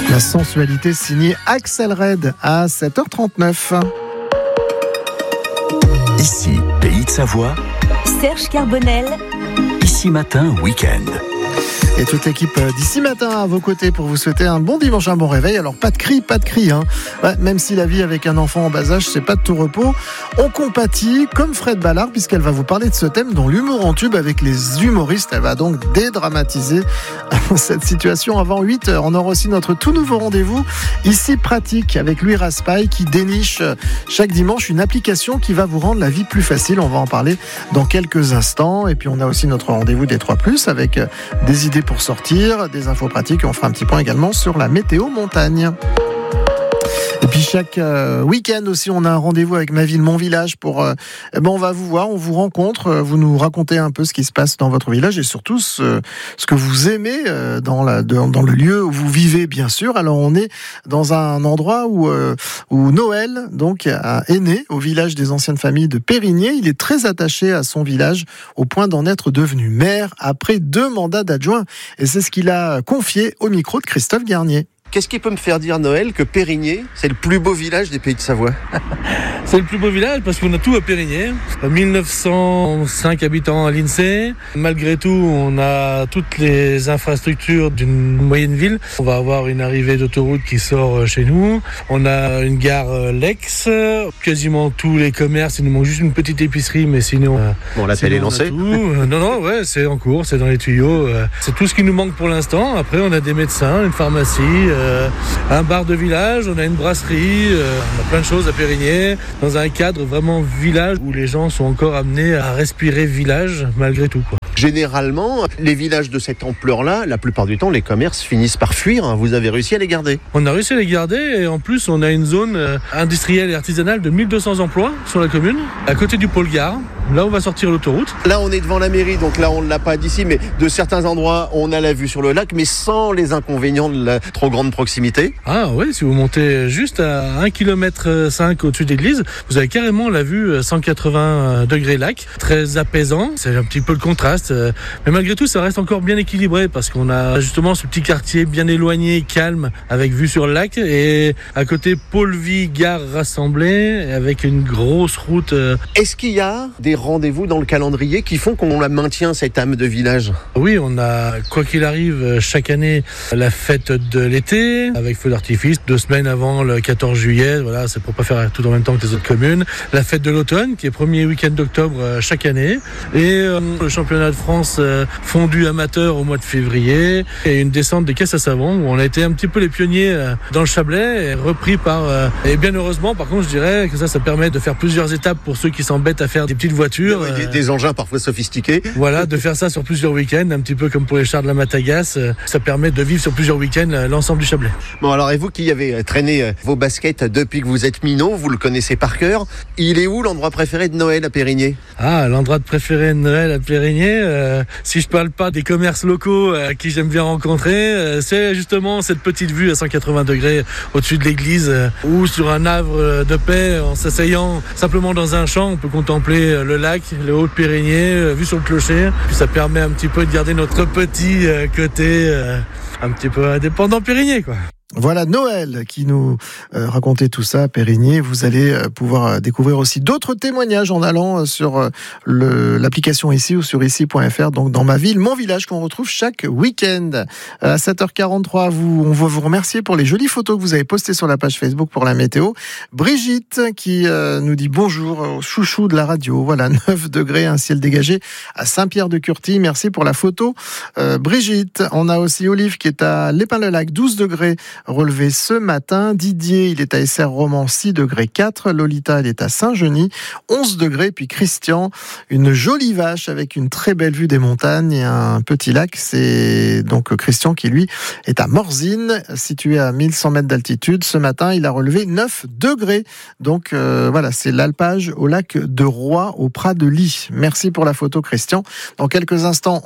La sensualité signée Axel Red à 7h39. Ici, Pays de Savoie. Serge Carbonel. Ici Matin, week-end. Et toute l'équipe d'ici matin à vos côtés pour vous souhaiter un bon dimanche, un bon réveil. Alors pas de cri, hein. Ouais, même si la vie avec un enfant en bas âge, c'est pas de tout repos, on compatit comme Fred Ballard puisqu'elle va vous parler de ce thème dont l'humour en tube avec les humoristes. Elle va donc dédramatiser cette situation avant 8h. On aura aussi notre tout nouveau rendez-vous ici pratique avec Louis Raspail qui déniche chaque dimanche une application qui va vous rendre la vie plus facile. On va en parler dans quelques instants. Et puis on a aussi notre rendez-vous des 3+, avec des idées pour sortir, des infos pratiques. On fera un petit point également sur la météo montagne. Et puis chaque week-end aussi, on a un rendez-vous avec Ma Ville, Mon Village pour... on va vous voir, on vous rencontre, vous nous racontez un peu ce qui se passe dans votre village et surtout ce que vous aimez dans le lieu où vous vivez, bien sûr. Alors on est dans un endroit où Noël donc est né au village des anciennes familles de Périgné. Il est très attaché à son village au point d'en être devenu maire après 2 mandats d'adjoint. Et c'est ce qu'il a confié au micro de Christophe Garnier. Qu'est-ce qui peut me faire dire, Noël, que Périgné, c'est le plus beau village des Pays de Savoie? C'est le plus beau village parce qu'on a tout à Périgné. 1905 habitants à l'INSEE. Malgré tout, on a toutes les infrastructures d'une moyenne ville. On va avoir une arrivée d'autoroute qui sort chez nous. On a une gare Lex. Quasiment tous les commerces. Il nous manque juste une petite épicerie, mais sinon... Bon, l'appel est lancé. Non, c'est en cours, c'est dans les tuyaux. C'est tout ce qui nous manque pour l'instant. Après, on a des médecins, une pharmacie, un bar de village, on a une brasserie, on a plein de choses à Périgné, dans un cadre vraiment village où les gens sont encore amenés à respirer village malgré tout, quoi. Généralement, les villages de cette ampleur-là, la plupart du temps, les commerces finissent par fuir. Vous avez réussi à les garder? On a réussi à les garder et en plus, on a une zone industrielle et artisanale de 1200 emplois sur la commune, à côté du pôle gare. Là, on va sortir l'autoroute. Là, on est devant la mairie, donc là, on ne l'a pas d'ici, mais de certains endroits, on a la vue sur le lac, mais sans les inconvénients de la trop grande proximité. Ah oui, si vous montez juste à 1,5 km au-dessus de l'église, vous avez carrément la vue 180 degrés lac, très apaisant. C'est un petit peu le contraste. Mais malgré tout, ça reste encore bien équilibré parce qu'on a justement ce petit quartier bien éloigné, calme, avec vue sur le lac et à côté pôle-vie, gare rassemblée avec une grosse route. Est-ce qu'il y a des rendez-vous dans le calendrier qui font qu'on la maintient, cette âme de village? Oui, on a, quoi qu'il arrive, chaque année, la fête de l'été avec feu d'artifice, 2 semaines avant le 14 juillet. Voilà, c'est pour pas faire tout en même temps que les autres communes. La fête de l'automne qui est premier week-end d'octobre chaque année et le championnat de France fondu amateur au mois de février et une descente des caisses à savon où on a été un petit peu les pionniers dans le Chablais et repris par et bien heureusement par contre je dirais que ça permet de faire plusieurs étapes pour ceux qui s'embêtent à faire des petites voitures, des engins parfois sophistiqués, voilà, de faire ça sur plusieurs week-ends, un petit peu comme pour les chars de la Matagas. Ça permet de vivre sur plusieurs week-ends l'ensemble du Chablais. Bon, alors, et vous qui avez traîné vos baskets depuis que vous êtes minot, vous le connaissez par cœur, il est où l'endroit préféré de Noël à Périgné? L'endroit préféré de Noël à Périgné, si je parle pas des commerces locaux qui j'aime bien rencontrer, c'est justement cette petite vue à 180 degrés au-dessus de l'église ou sur un havre de paix en s'asseyant simplement dans un champ, on peut contempler le lac, le haut de Périgné, vue sur le clocher. Puis ça permet un petit peu de garder notre petit côté un petit peu indépendant Périgné, quoi. Voilà Noël qui nous racontait tout ça à Périgné. Vous allez pouvoir découvrir aussi d'autres témoignages en allant sur l'application ici ou sur ici.fr, donc dans Ma Ville, Mon Village, qu'on retrouve chaque week-end. À 7h43, on va vous remercier pour les jolies photos que vous avez postées sur la page Facebook pour la météo. Brigitte qui nous dit bonjour, chouchou de la radio. Voilà, 9 degrés, un ciel dégagé à Saint-Pierre-de-Curty. Merci pour la photo. Brigitte, on a aussi Olive qui est à Lépin-le-Lac, 12 degrés. Relevé ce matin. Didier, il est à Essert-Romand, 6 degrés 4. Lolita, elle est à Saint-Genis, 11 degrés. Puis Christian, une jolie vache avec une très belle vue des montagnes et un petit lac. C'est donc Christian qui, lui, est à Morzine, situé à 1100 mètres d'altitude. Ce matin, il a relevé 9 degrés. Donc voilà, c'est l'alpage au lac de Roy, au Prat de Ly. Merci pour la photo, Christian. Dans quelques instants,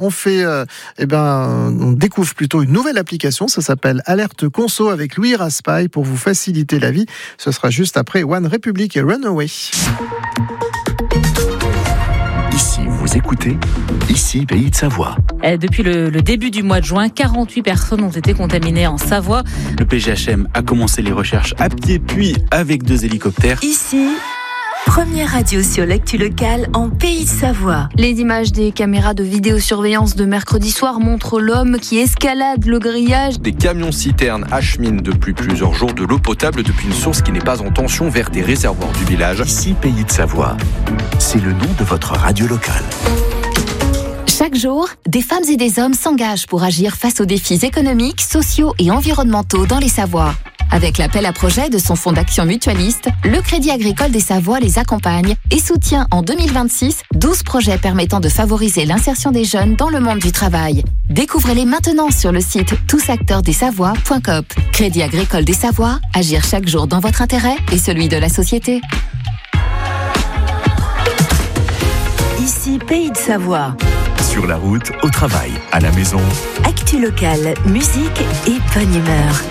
on découvre plutôt une nouvelle application. Ça s'appelle Alerte Conso avec Louis Raspail pour vous faciliter la vie. Ce sera juste après One Republic et Runaway. Ici, vous Vous écoutez Ici, Pays de Savoie. Depuis le début du mois de juin, 48 personnes ont été contaminées en Savoie. Le PGHM a commencé les recherches à pied puis avec 2 hélicoptères. Ici, première radio sur l'actu locale en Pays de Savoie. Les images des caméras de vidéosurveillance de mercredi soir montrent l'homme qui escalade le grillage. Des camions-citernes acheminent depuis plusieurs jours de l'eau potable depuis une source qui n'est pas en tension vers des réservoirs du village. Ici, Pays de Savoie. C'est le nom de votre radio locale. Chaque jour, des femmes et des hommes s'engagent pour agir face aux défis économiques, sociaux et environnementaux dans les Savoies. Avec l'appel à projet de son fonds d'action mutualiste, le Crédit Agricole des Savoies les accompagne et soutient en 2026 12 projets permettant de favoriser l'insertion des jeunes dans le monde du travail. Découvrez-les maintenant sur le site tousacteursdessavoies.coop. Crédit Agricole des Savoies, agir chaque jour dans votre intérêt et celui de la société. Ici, Pays de Savoie. Sur la route, au travail, à la maison. Actu locale, musique et bonne humeur.